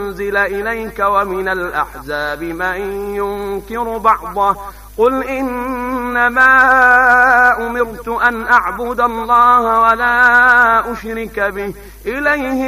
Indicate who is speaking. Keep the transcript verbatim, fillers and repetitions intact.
Speaker 1: أنزل إليك ومن الأحزاب من ينكر بعضه قل إنما أمرت أن أعبد الله ولا أشرك به إليه